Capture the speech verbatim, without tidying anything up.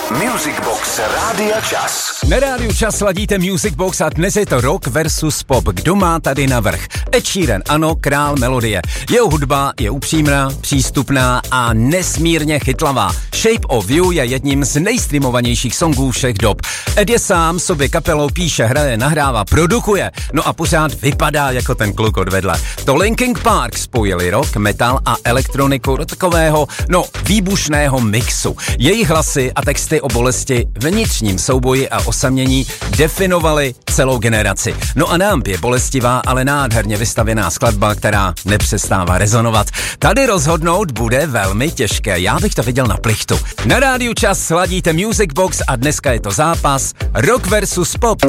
Music Box Rádia Čas. Na Rádiu Čas ladíte Music Box a dnes je to rock versus pop. Kdo má tady navrch? Ed Sheeran, ano, král melodie. Jeho hudba je upřímná, přístupná a nesmírně chytlavá. Shape of You je jedním z nejstreamovanějších songů všech dob. Ed je sám sobě kapelou píše, hraje, nahrává, produkuje. No a pořád vypadá jako ten kluk od vedle. To Linkin Park spojili rock, metal a elektroniku do takového, no, výbušného mixu. Jejich hlasy a texty o bolesti, vnitřním souboji a osamění definovaly celou generaci. No a nám je bolestivá, ale nádherně vystavěná skladba, která nepřestává rezonovat. Tady rozhodnout bude velmi těžké, já bych to viděl na plichtu. Na Rádiu Čas sladíte Music Box a dneska je to zápas rock versus pop.